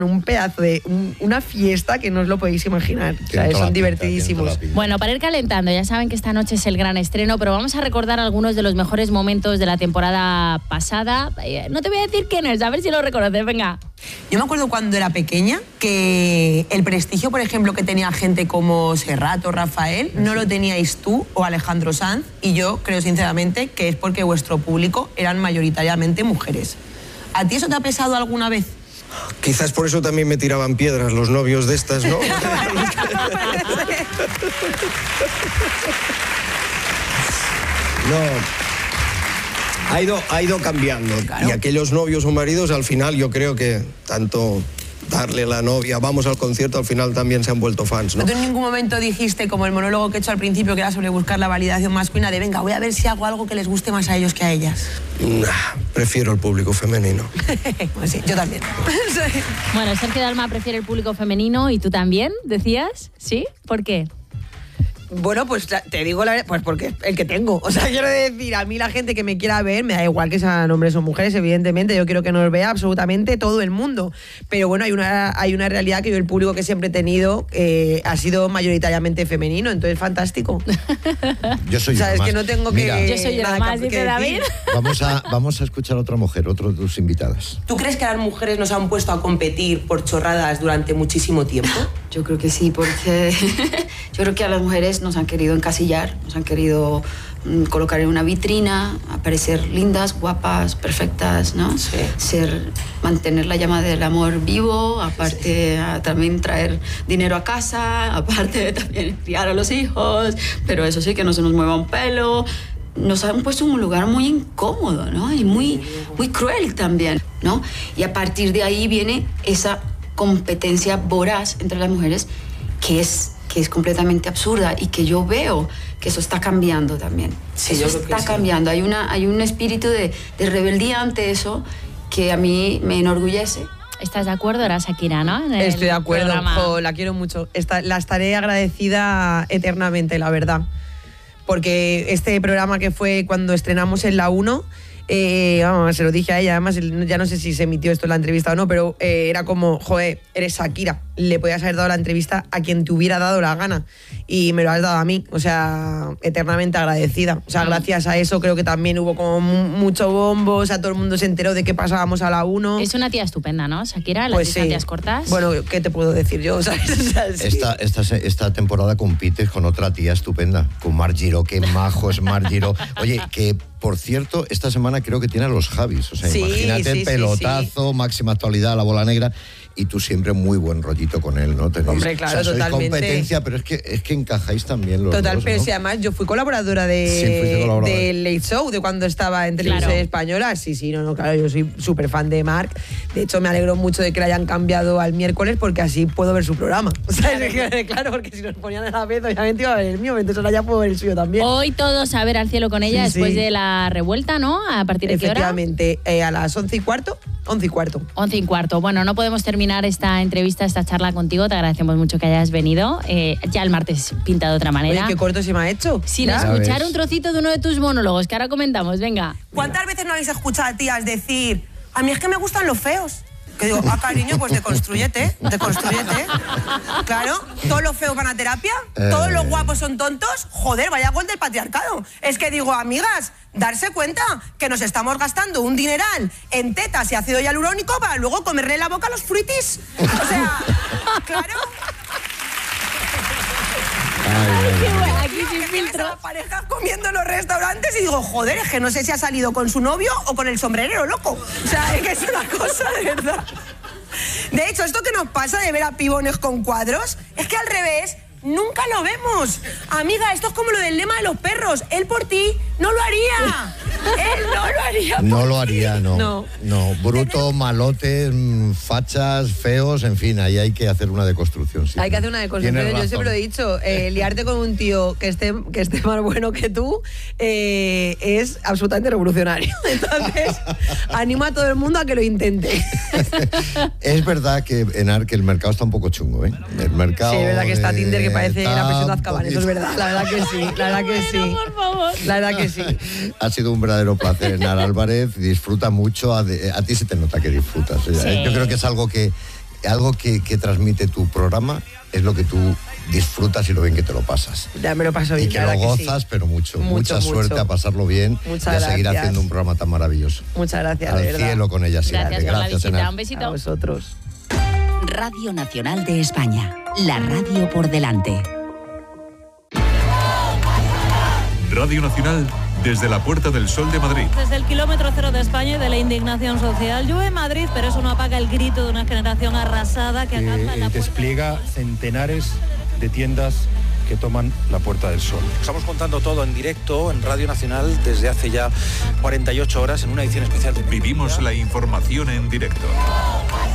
un pedazo de una fiesta que no os lo podéis imaginar. O sea, son divertidísimos. Bueno, para ir calentando, ya saben que esta noche es el gran estreno, pero vamos a recordar algunos de los mejores momentos de la temporada pasada. No te voy a decir quién es, a ver si lo reconoces, venga. Yo me acuerdo cuando era pequeña que el prestigio, por ejemplo, que tenía gente como Serrat o Rafael, no lo teníais tú o Alejandro Sanz, y yo creo sinceramente que es porque vuestro público eran mayoritariamente mujeres. ¿A ti eso te ha pesado alguna vez? Quizás por eso también me tiraban piedras los novios de estas, ¿no? Ha ido cambiando. Claro. Y aquellos novios o maridos, al final, yo creo que tanto darle la novia, vamos al concierto, al final también se han vuelto fans, ¿no? ¿Tú en ningún momento dijiste, como el monólogo que he hecho al principio, que era sobre buscar la validación masculina, de venga, voy a ver si hago algo que les guste más a ellos que a ellas? Prefiero el público femenino. Pues sí, yo también. Bueno, Sergio Dalma prefiere el público femenino y tú también, decías, ¿sí? ¿Por qué? Bueno, pues te digo la verdad, pues porque es el que tengo. O sea, quiero decir, a mí la gente que me quiera ver, me da igual que sean hombres o mujeres, evidentemente. Yo quiero que nos vea absolutamente todo el mundo. Pero bueno, hay una realidad que yo, el público que siempre he tenido, ha sido mayoritariamente femenino. Entonces, fantástico. Yo soy o sea, es más. que no tengo que... Yo soy yo más, dice David. Vamos a escuchar a otra mujer, otra de tus invitadas. ¿Tú crees que las mujeres nos han puesto a competir por chorradas durante muchísimo tiempo? Yo creo que sí, porque yo creo que a las mujeres nos han querido encasillar, nos han querido colocar en una vitrina, aparecer lindas, guapas, perfectas, ¿no? Sí. Mantener la llama del amor vivo, aparte también traer dinero a casa, aparte también criar a los hijos, pero eso sí, que no se nos mueva un pelo. Nos han puesto en un lugar muy incómodo, ¿no? Y muy cruel también, ¿no? Y a partir de ahí viene esa competencia voraz entre las mujeres que es completamente absurda y que yo veo que eso está cambiando también. Sí, eso está cambiando. Hay un espíritu de rebeldía ante eso que a mí me enorgullece. ¿Estás de acuerdo? Era Shakira, ¿no? Estoy de acuerdo, la quiero mucho. La estaré agradecida eternamente, la verdad. Porque este programa que fue cuando estrenamos en la 1... vamos, se lo dije a ella, además ya no sé si se emitió esto en la entrevista o no, pero era como, joder, eres Shakira, le podías haber dado la entrevista a quien te hubiera dado la gana y me lo has dado a mí, o sea, eternamente agradecida. O sea, gracias a eso creo que también hubo como mucho bombo, o sea, todo el mundo se enteró de que pasábamos a la 1. Es una tía estupenda, ¿no, Shakira? Las pues distancias cortas. Bueno, ¿qué te puedo decir yo? ¿Sabes? O sea, sí. Esta temporada compites con otra tía estupenda, con Marc Giró, qué majo es Marc Giró. Oye, que por cierto, esta semana creo que tiene a los Javis, o sea, imagínate el pelotazo, máxima actualidad, la bola negra, y tú siempre muy buen rollito con él, ¿no? Hombre, claro, sois totalmente. competencia, pero es que encajáis también los Total, dos, pero ¿no? si además yo fui colaboradora de Late Show, de cuando estaba en Televisión Española. Sí, no, claro, yo soy súper fan de Marc. De hecho, me alegro mucho de que le hayan cambiado al miércoles porque así puedo ver su programa. O sea, claro, porque si nos ponían a la vez, obviamente iba a ver el mío, entonces ahora ya puedo ver el suyo también. Hoy todos a ver al cielo con ella después de la revuelta, ¿no? ¿A partir de qué hora? Efectivamente, a las 11:15. 11:15. 11:15. Bueno, no podemos terminar esta entrevista, esta charla contigo. Te agradecemos mucho que hayas venido. Ya el martes pinta de otra manera. Oye, qué corto se me ha hecho. Sin escuchar un trocito de uno de tus monólogos, que ahora comentamos. Venga. ¿Cuántas veces no habéis escuchado a tías decir, a mí es que me gustan los feos? Que digo, cariño, pues deconstrúyete. Claro, todos los feos van a terapia, todos los guapos son tontos. Joder, vaya gol del patriarcado. Es que digo, amigas, darse cuenta que nos estamos gastando un dineral en tetas y ácido hialurónico para luego comerle la boca a los fruitis. O sea, claro. Aquí sin filtro. Parejas comiendo en los restaurantes y digo, joder, es que no sé si ha salido con su novio o con el sombrerero loco. O sea, es que es una cosa de verdad. De hecho, esto que nos pasa de ver a pibones con cuadros, es que al revés, nunca lo vemos. Amiga, esto es como lo del lema de los perros. Él por ti no lo haría. Él no lo haría. No lo haría, no. No, bruto, malotes, fachas, feos, en fin, ahí hay que hacer una deconstrucción. Sí. Hay que hacer una deconstrucción. Yo siempre lo he dicho, liarte con un tío que esté más bueno que tú es absolutamente revolucionario. Entonces, animo a todo el mundo a que lo intente. Es verdad que, Enar, que el mercado está un poco chungo, ¿eh? El mercado. Sí, es verdad que está Tinder que parece la presión de Azkaban, eso es verdad. La verdad que sí, la verdad que sí. Por favor. La verdad que sí. Ha sido un verdadero placer, Enar Álvarez. Disfruta mucho. A ti se te nota que disfrutas. Sí. Yo creo que es algo que algo que transmite tu programa es lo que tú disfrutas y lo bien que te lo pasas. Ya me lo paso bien. Y que lo gozas, sí. Pero mucho. Mucha suerte a pasarlo bien. Muchas y a seguir haciendo un programa tan maravilloso. Muchas gracias, Al de verdad. cielo con ella siempre. Gracias, Enar. Un besito. A vosotros. Radio Nacional de España. La radio por delante. Radio Nacional desde la Puerta del Sol de Madrid. Desde el kilómetro cero de España y de la indignación social. Llueve en Madrid, pero eso no apaga el grito de una generación arrasada que acampa en la despliega centenares de tiendas que toman la Puerta del Sol. Estamos contando todo en directo en Radio Nacional desde hace ya 48 horas en una edición especial de... Vivimos la información en directo.